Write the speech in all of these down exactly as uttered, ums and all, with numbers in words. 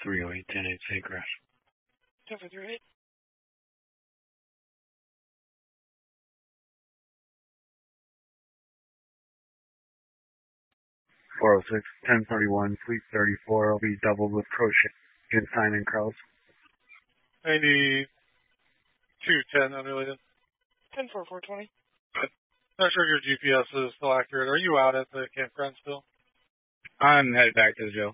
three oh eight, ten eight, say crash. ten for three oh eight. four oh six, ten thirty-one, Fleet thirty-four, will be doubled with crochet, good sign and crows. ninety-two ten, unrelated. ten four, four twenty. Not sure if your G P S is still accurate. Are you out at the campground still? I'm headed back to the jail.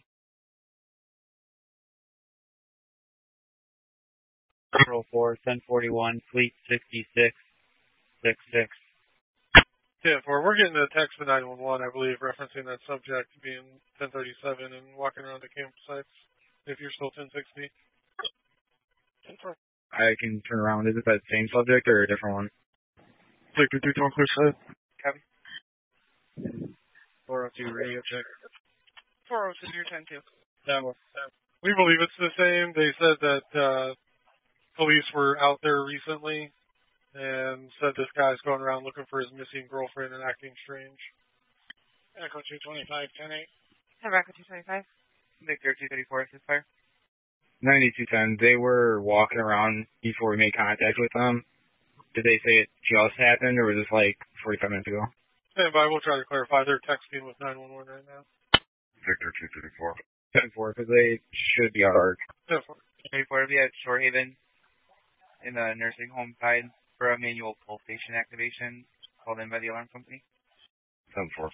four oh four, ten forty-one, Fleet sixty-six, sixty-six. ten four, we're getting a text to nine one one, I believe, referencing that subject being ten thirty-seven and walking around the campsites, if you're still ten sixty. ten four. I can turn around. Is it that same subject or a different one? Fleet two two, clear side. Copy. four oh two, radio check. four oh two, you're ten two. Down. We believe it's the same. They said that uh, police were out there recently and said this guy's going around looking for his missing girlfriend and acting strange. Echo two twenty-five, ten eight. Have Echo two twenty-five. Victor two thirty-four, ceasefire. ninety-two ten, they were walking around before we made contact with them. Did they say it just happened, or was this like forty-five minutes ago? Stand by, we'll try to clarify. They're texting with nine one one right now. Victor two thirty-four. ten four, because they should be out. ten four. ten four, we at Shore Haven in the nursing home side for a manual pull station activation called in by the alarm company. ten four.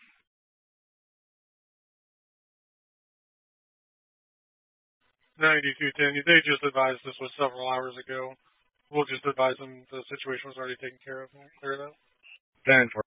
ninety-two ten, they just advised this was several hours ago. We'll just advise them the situation was already taken care of and cleared up. ten four.